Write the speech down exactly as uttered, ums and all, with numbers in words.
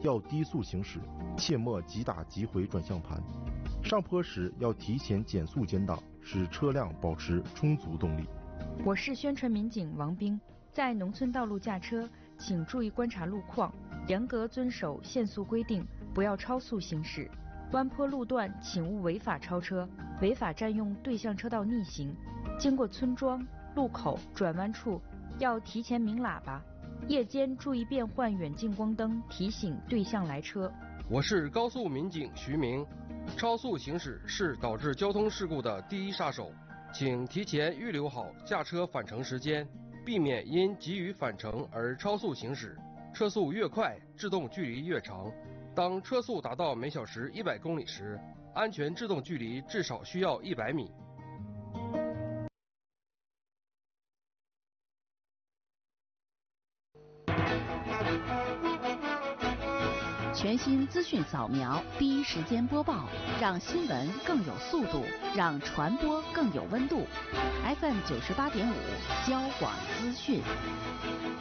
要低速行驶，切莫急打急回转向盘。上坡时要提前减速减档，使车辆保持充足动力。 我是宣传民警王兵，在农村道路驾车，请注意观察路况，严格遵守限速规定，不要超速行驶。弯坡路段请勿违法超车，违法占用对向车道逆行。经过村庄、路口、转弯处要提前鸣喇叭。夜间注意变换远近光灯，提醒对向来车。 我是高速民警徐明，超速行驶是导致交通事故的第一杀手，请提前预留好驾车返程时间，避免因急于返程而超速行驶。车速越快，制动距离越长。当车速达到每小时一百公里时，安全制动距离至少需要一百米。 全新资讯扫描，第一时间播报，让新闻更有速度，让传播更有温度。F M 九十八点五，交广资讯。